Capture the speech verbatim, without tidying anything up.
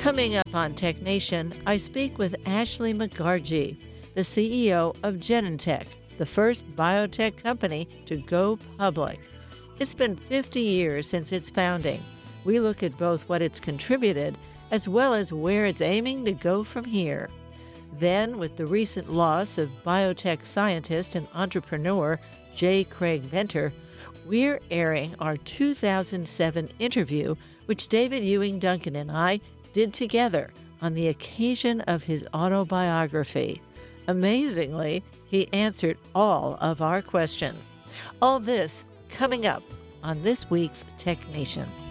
Coming up on Tech Nation, I speak with Ashley McGargy, the C E O of Genentech, the first biotech company to go public. It's been fifty years since its founding. We look at both what it's contributed as well as where it's aiming to go from here. Then, with the recent loss of biotech scientist and entrepreneur J. Craig Venter, we're airing our two thousand seven interview, which David Ewing Duncan and I did together on the occasion of his autobiography. Amazingly, he answered all of our questions. All this coming up on this week's Tech Nation.